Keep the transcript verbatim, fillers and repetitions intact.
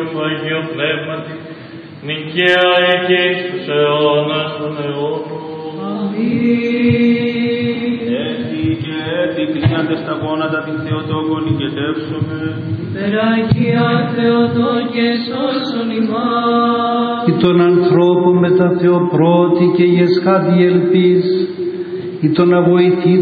του Αγίου Πνεύματι, νικαία και εις τους αιώνας των αιώνων. Έτσι και έτσι κλείναντες τα γόνατα την Θεοτόκο νικητεύσουμε. Υπεραγία Θεοτόκε σώσον ημάς. Ή των ανθρώπων με τα Θεοπρώτη και η εσχάτη ελπίς, ή των αβοηθή